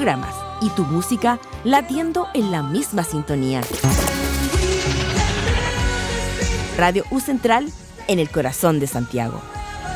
programas y tu música latiendo en la misma sintonía. Radio U Central, en el corazón de Santiago.